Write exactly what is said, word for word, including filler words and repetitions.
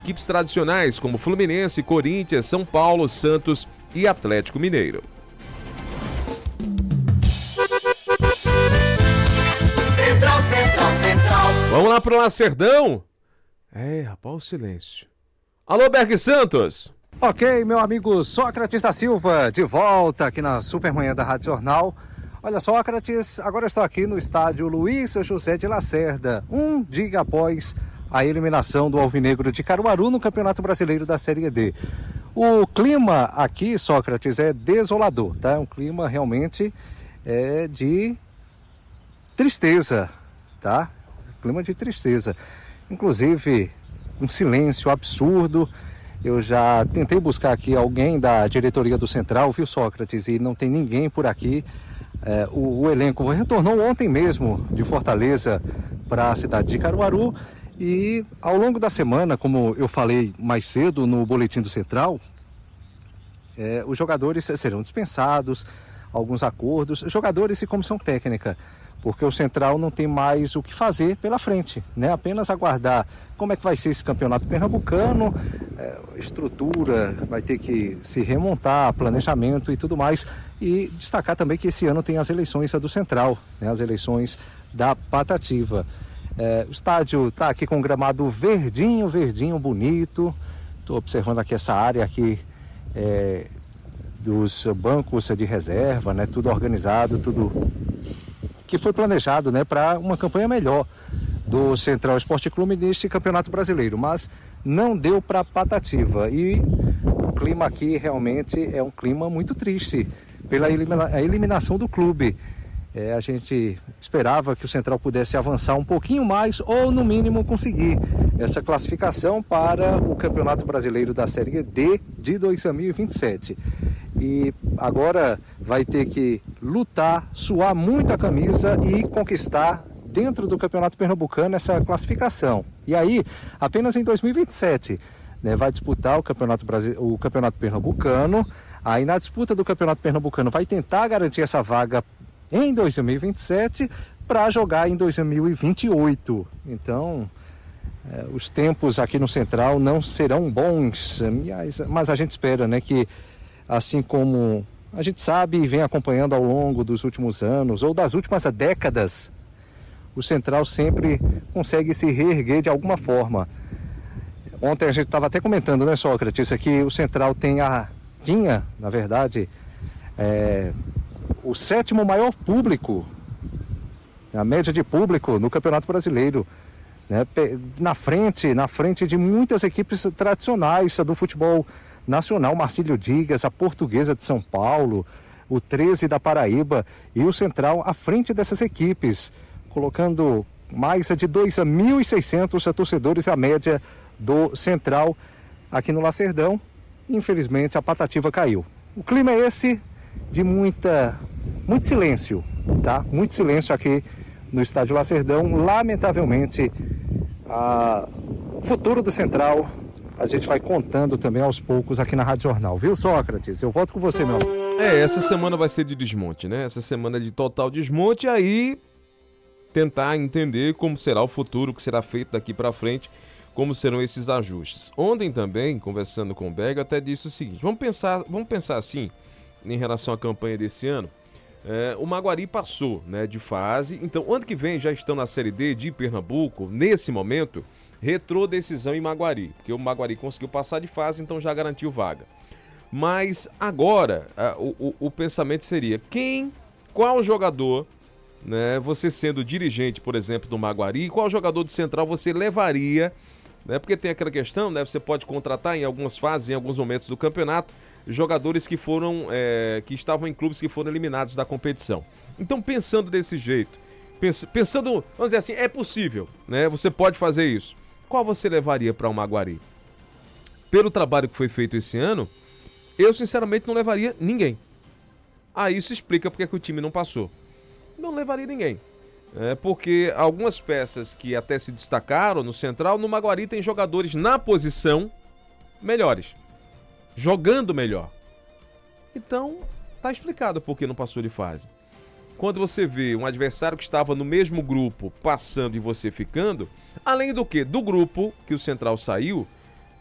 equipes tradicionais como Fluminense, Corinthians, São Paulo, Santos e Atlético Mineiro. Central, Central, Central. Vamos lá pro Lacerdão? É, rapaz, o silêncio. Alô, Berg Santos. Ok, meu amigo Sócrates da Silva, de volta aqui na Supermanhã da Rádio Jornal. Olha, Sócrates, agora eu estou aqui no estádio Luiz José de Lacerda, um dia após a eliminação do Alvinegro de Caruaru no Campeonato Brasileiro da Série D. O clima aqui, Sócrates, é desolador, tá? Um clima realmente é, de tristeza, tá? Clima de tristeza. Inclusive, um silêncio absurdo. Eu já tentei buscar aqui alguém da diretoria do Central, viu, Sócrates? E não tem ninguém por aqui. É, o, o elenco retornou ontem mesmo de Fortaleza para a cidade de Caruaru. E ao longo da semana, como eu falei mais cedo no Boletim do Central, é, os jogadores serão dispensados, alguns acordos, jogadores e comissão técnica, porque o Central não tem mais o que fazer pela frente, né? Apenas aguardar como é que vai ser esse campeonato pernambucano, é, estrutura, vai ter que se remontar, planejamento e tudo mais. E destacar também que esse ano tem as eleições do Central, né? As eleições da Patativa. É, o estádio está aqui com um gramado verdinho, verdinho, bonito. Estou observando aqui essa área aqui é, dos bancos de reserva, né? Tudo organizado, tudo que foi planejado, né, para uma campanha melhor do Central Esporte Clube neste Campeonato Brasileiro, mas não deu para Patativa. E o clima aqui realmente é um clima muito triste pela elimina- a eliminação do clube. É, a gente esperava que o Central pudesse avançar um pouquinho mais ou, no mínimo, conseguir essa classificação para o Campeonato Brasileiro da Série D de dois mil e vinte e sete. E agora vai ter que lutar, suar muito a camisa e conquistar dentro do Campeonato Pernambucano essa classificação. E aí, apenas em dois mil e vinte e sete, né, vai disputar o Campeonato, Brasi- o Campeonato Pernambucano. Aí na disputa do Campeonato Pernambucano vai tentar garantir essa vaga em dois mil e vinte e sete para jogar em dois mil e vinte e oito. Então, é, os tempos aqui no Central não serão bons, mas, mas a gente espera, né, que assim como a gente sabe e vem acompanhando ao longo dos últimos anos ou das últimas décadas, o Central sempre consegue se reerguer de alguma forma. Ontem a gente estava até comentando, né, Sócrates, que o Central tem a, tinha, na verdade, é, o sétimo maior público, a média de público no Campeonato Brasileiro, né, na frente, na frente de muitas equipes tradicionais do futebol nacional, Marcílio Dias, a Portuguesa de São Paulo, o treze da Paraíba e o Central à frente dessas equipes, colocando mais de dois mil e seiscentos torcedores a média do Central aqui no Lacerdão. Infelizmente a Patativa caiu. O clima é esse de muita, muito silêncio, tá? Muito silêncio aqui no estádio Lacerdão. Lamentavelmente, a... o futuro do Central a gente vai contando também aos poucos aqui na Rádio Jornal, viu, Sócrates? Eu volto com você, meu amigo. É, essa semana vai ser de desmonte, né? Essa semana é de total desmonte, aí tentar entender como será o futuro, o que será feito daqui para frente, como serão esses ajustes. Ontem também, conversando com o Berg, até disse o seguinte, vamos pensar, vamos pensar assim, em relação à campanha desse ano. É, o Maguari passou, né, de fase, então ano que vem já estão na Série D de Pernambuco, nesse momento, retrô decisão em Maguari, porque o Maguari conseguiu passar de fase, então já garantiu vaga. Mas agora, a, o, o pensamento seria, quem, qual jogador, né, você sendo dirigente, por exemplo, do Maguari, qual jogador do Central você levaria, né, porque tem aquela questão, né, você pode contratar em algumas fases, em alguns momentos do campeonato, jogadores que foram, é, que estavam em clubes que foram eliminados da competição. Então, pensando desse jeito, pens, pensando, vamos dizer assim, é possível, né, você pode fazer isso. Qual você levaria para o Maguari? Pelo trabalho que foi feito esse ano, eu sinceramente não levaria ninguém. Aí isso explica porque que o time não passou. Não levaria ninguém. É porque algumas peças que até se destacaram no Central, no Maguari tem jogadores na posição melhores. Jogando melhor. Então, tá explicado por que não passou de fase. Quando você vê um adversário que estava no mesmo grupo passando e você ficando, além do que? Do grupo que o Central saiu,